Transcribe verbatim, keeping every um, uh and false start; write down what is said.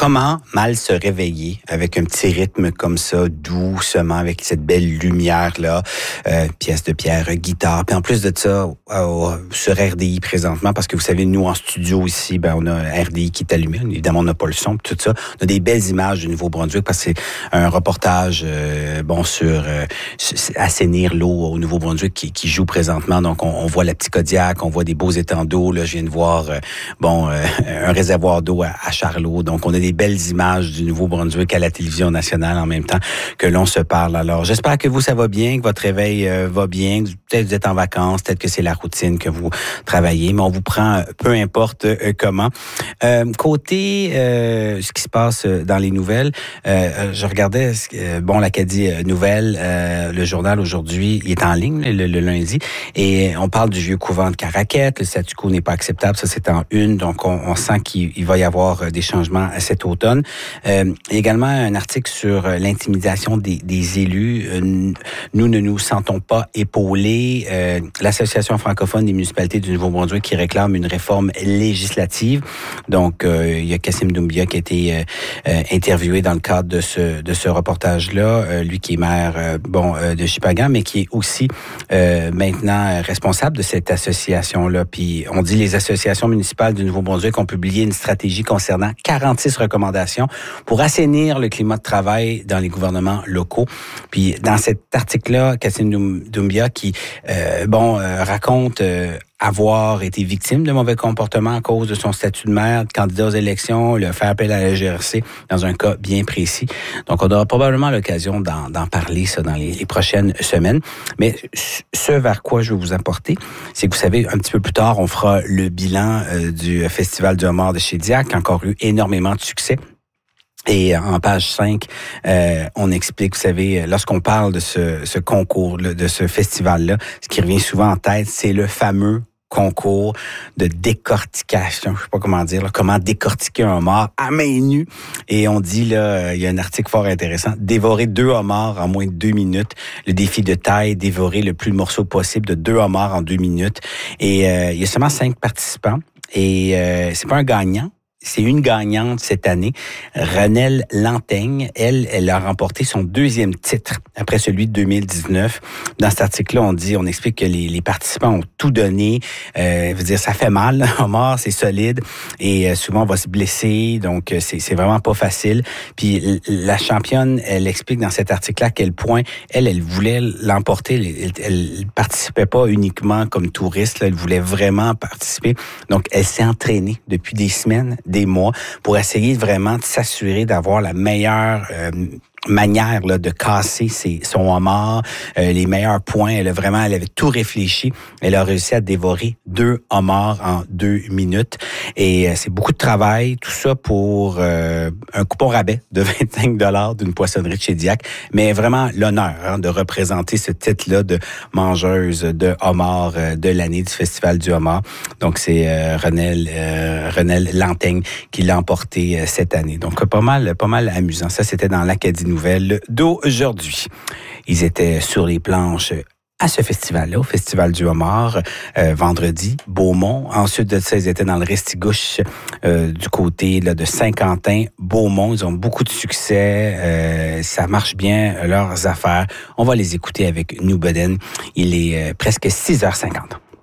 comment mal se réveiller avec un petit rythme comme ça, doucement, avec cette belle lumière-là, euh, pièce de pierre, guitare. Puis en plus de ça, euh, sur R D I présentement, parce que vous savez, nous, en studio ici, ben on a R D I qui est allumé. Évidemment, on n'a pas le son, tout ça. On a des belles images du Nouveau-Brunswick parce que c'est un reportage, euh, bon, sur euh, assainir l'eau au Nouveau-Brunswick qui, qui joue présentement. Donc, on, on voit la Petite Kodiak, on voit des beaux étangs d'eau. Là, je viens de voir, euh, bon, euh, un réservoir d'eau à, à Charlot. Donc, on a des belles images du Nouveau-Brunswick à la télévision nationale en même temps que l'on se parle. Alors, j'espère que vous, ça va bien, que votre réveil euh, va bien. Peut-être que vous êtes en vacances, peut-être que c'est la routine que vous travaillez, mais on vous prend peu importe euh, comment. Euh, côté euh, ce qui se passe dans les nouvelles, euh, je regardais, euh, bon, l'Acadie Nouvelle, euh, le journal aujourd'hui, il est en ligne le, le lundi, et on parle du vieux couvent de Caraquette. Le statu quo n'est pas acceptable, ça c'est en une, donc on, on sent qu'il il va y avoir des changements cet automne. Euh, il y a également un article sur l'intimidation des, des élus. Euh, nous ne nous sentons pas épaulés. Euh, L'Association francophone des municipalités du Nouveau-Brunswick qui réclame une réforme législative. Donc, euh, il y a Kassim Doumbia qui a été euh, euh, interviewé dans le cadre de ce de ce reportage-là. Euh, lui qui est maire, euh, bon, euh, de Shippagan, mais qui est aussi euh, maintenant responsable de cette association-là. Puis, on dit les associations municipales du Nouveau-Brunswick ont publié une stratégie concernant quarante-six recommandations pour assainir le climat de travail dans les gouvernements locaux. Puis, dans cet article-là, Kassim Doumbia qui, euh, bon, euh, raconte euh, avoir été victime de mauvais comportements à cause de son statut de maire, de candidat aux élections, le faire appel à la G R C dans un cas bien précis. Donc, on aura probablement l'occasion d'en, d'en parler ça dans les, les prochaines semaines. Mais ce vers quoi je veux vous apporter, c'est que vous savez, un petit peu plus tard, on fera le bilan euh, du Festival du homard de Shediac, qui a encore eu énormément de succès. Et en page cinq, euh, on explique, vous savez, lorsqu'on parle de ce, ce concours, de ce festival-là, ce qui revient souvent en tête, c'est le fameux concours de décortication, je sais pas comment dire, là, comment décortiquer un homard à main nue. Et on dit, là, il y a un article fort intéressant, dévorer deux homards en moins de deux minutes. Le défi de taille, dévorer le plus de morceaux possible de deux homards en deux minutes. Et euh, il y a seulement cinq participants. Et euh, c'est pas un gagnant. C'est une gagnante cette année, Renelle Lantaigne. Elle, elle a remporté son deuxième titre après celui de deux mille dix-neuf. Dans cet article-là, on dit, on explique que les, les participants ont tout donné. Euh, veut dire, ça fait mal. Un homard, c'est solide et euh, souvent on va se blesser, donc c'est, c'est vraiment pas facile. Puis la championne, elle explique dans cet article-là à quel point elle, elle voulait l'emporter. Elle, elle, elle participait pas uniquement comme touriste. Là, elle voulait vraiment participer. Donc, elle s'est entraînée depuis des semaines, des mois, pour essayer vraiment de s'assurer d'avoir la meilleure euh, manière là, de casser ses, son homard, euh, les meilleurs points. Elle a vraiment, elle avait tout réfléchi. Elle a réussi à dévorer deux homards en deux minutes. Et euh, c'est beaucoup de travail, tout ça pour euh, un coupon rabais de vingt-cinq dollars d'une poissonnerie de Shediac. Mais vraiment l'honneur hein, de représenter ce titre-là de mangeuse de homard euh, de l'année du Festival du homard. Donc c'est euh, Renelle, euh, Renelle Lantaigne qui l'a emporté euh, cette année. Donc pas mal, pas mal amusant. Ça, c'était dans l'Acadie Nouvelle d'aujourd'hui. Ils étaient sur les planches à ce festival-là, au Festival du homard, euh, vendredi, Beaumont. Ensuite de ça, ils étaient dans le Restigouche euh, du côté là, de Saint-Quentin, Beaumont. Ils ont beaucoup de succès. Euh, ça marche bien, leurs affaires. On va les écouter avec New Beden. Il est euh, presque six heures cinquante.